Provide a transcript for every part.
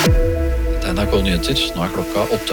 Det NRK Nyheter, nå klokka 8.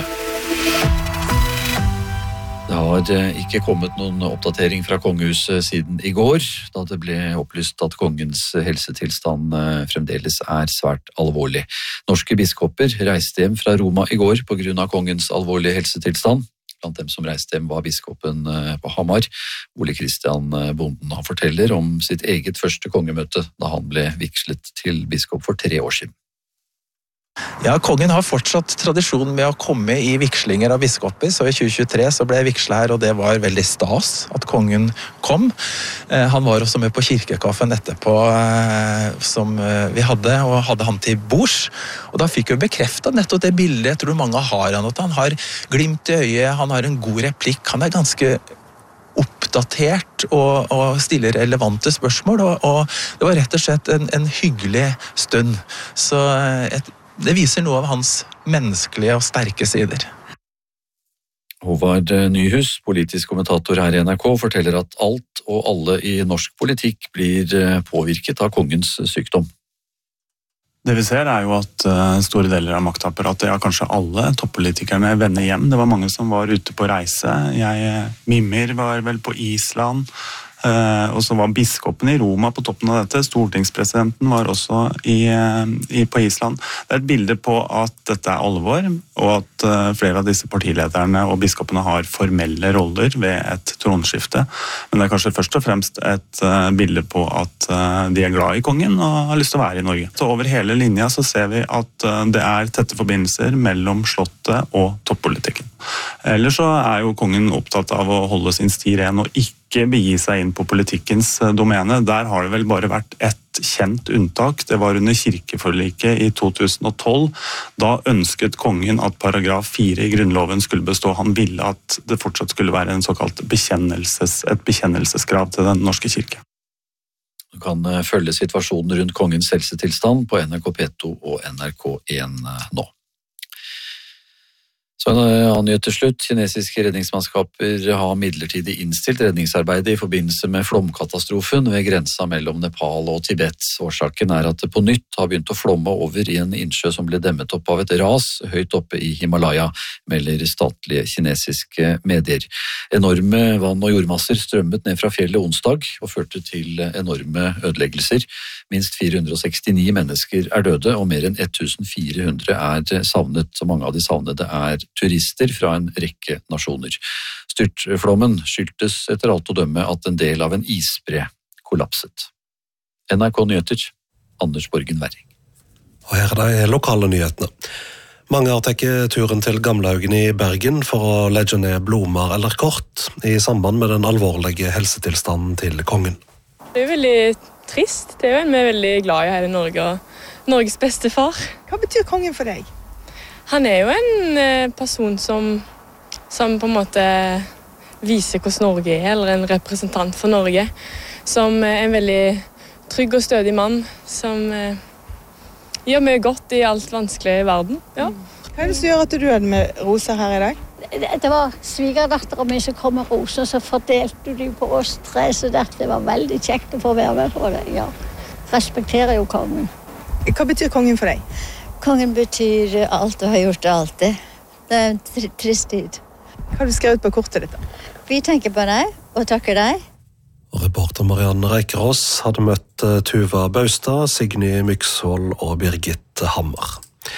Det har ikke kommet noen oppdatering fra kongehuset siden i går, da det ble opplyst at kongens helsetilstand fremdeles svært alvorlig. Norske biskoper reiste hjem fra Roma i går på grunn av kongens alvorlige helsetilstand. Blant dem som reiste hjem var biskopen på Hamar, Ole Kristian Bonden. Han forteller om sitt eget første kongemøte da han ble vigslet til biskop for 3 år siden. Ja, kongen har fortsatt tradisjon med å komme i vigslinger av biskoper, så i 2023 så ble jeg vigslet her, og det var veldig stas at kongen kom. Han var også med på kirkekaffen etterpå som vi hadde, og hadde han til bords. Og da fikk vi bekreftet nettopp det bildet jeg tror mange har han, at han har glimt i øyet, han har en god replikk, han ganske oppdatert og stiller relevante spørsmål, og det var rett og slett en hyggelig stund. Så det viser noe av hans menneskelige og sterke sider. Håvard Nyhus, politisk kommentator her i NRK, forteller at alt og alle i norsk politikk blir påvirket av kongens sykdom. Det vi ser jo at store deler av maktapparatet, ja kanskje alle toppolitikerne vender hjem. Det var mange som var ute på reise. Mimir var vel på Island, og så var biskopen i Roma på toppen av dette. Stortingspresidenten var også på Island. Det et bilde på at dette alvor, og at flere av disse partilederne og biskopene har formelle roller ved et tronskifte. Men det kanskje først og fremst et bilde på at de glad i kongen og har lyst til å være i Norge. Så over hele linja så ser vi at det tette forbindelser mellom slottet og toppolitikken. Ellers så jo kongen opptatt av å holde sin sti ren og ikke begi seg inn på politikkens domene. Der har det vel bare vært et kjent unntak. Det var under kirkeforliket i 2012. Da ønsket kongen at paragraf 4 i grunnloven skulle bestå. Han ville at det fortsatt skulle være en såkalt et bekjennelseskrav til den norske kirke. Du kan følge situasjonen rundt kongens helsetilstand på NRK P2 og NRK1 nå. Så en annen nyhet til slutt. Kinesiske redningsmannskaper har midlertidig innstilt redningsarbeidet i forbindelse med flomkatastrofen ved grensa mellom Nepal og Tibet. Årsaken at det på nytt har begynt å flomme over i en innsjø som ble demmet opp av et ras høyt oppe i Himalaya, melder statlige kinesiske medier. Enorme vann- og jordmasser strømmet ned fra fjellet onsdag og førte til enorme ødeleggelser. Minst 469 mennesker døde, og mer enn 1400 savnet. Så mange av de savnede turister fra en rekke nasjoner. Styrtflommen skyldtes etter alt å dømme at en del av en isbre kollapset. NRK Nyheter, Anders Borgen Werring. Og her de lokale nyhetene. Mange har tatt turen til Gamlehaugen i Bergen for å legge ned blomster eller kort i samband med den alvorlige helsetilstanden til kongen. Det veldig trist. Det en vi veldig glad i her i Norge, og Norges beste far. Hva betyr kongen for deg? Han jo en person som på en måte viser hvordan Norge eller en representant for Norge, som en veldig trygg og stødig mann, som gjør mye godt i alt vanskelig i verden. Ja. Hva det som gjør at du hadde med roser her i dag? Det var svigerdatteren min som kom med roser, så fordelte de på oss 3, så det var veldig kjekt å få være med på det. Ja. Respekterer jo kongen. Hva betyr kongen for deg? Kongen betyr alt og har gjort alltid. Det en trist tid. Hva har du skrevet på kortet ditt da? Vi tenker på deg og takker deg. Og reporter Marianne Reikerås hadde møtt Tuva Baustad, Signy Myksvold og Birgit Hammer.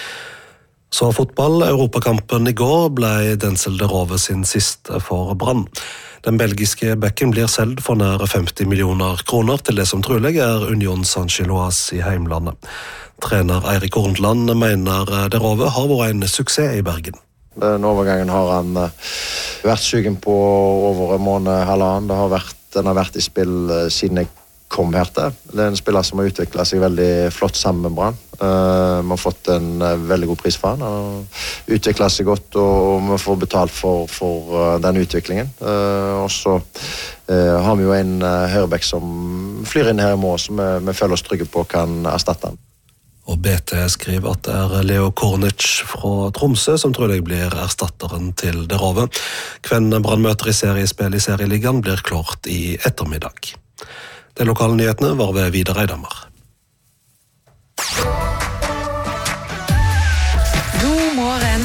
Så fotball. Europakampen i går ble Denzel de Rove sin siste for Brann. Den belgiske bekken blir solgt for nær 50 millioner kroner til det som trolig Union Saint-Gilloise i heimlandet. Trener Eirik Horntland mener de Rove har vært en suksess i Bergen. Den overgangen har han vært sugen på over en måned, halvannen. Den har vært i spill siden jeg kom her til. Det en spiller som har utviklet seg veldig flott sammen med Brann. Vi har fått en veldig god pris for han. Han har utviklet seg godt, og vi får betalt for den utviklingen. Og så har vi jo en høyrebekk som flyr inn her i morgen, som vi føler oss trygge på kan erstatte han. Og BT skriver at det Leo Kornic fra Tromsø som trolig blir erstatteren til de Rove. Hvem Brann møter i seriespill i serieligaen blir klart i ettermiddag. De lokale nyhetene var ved Vidar Eidhammer. morgen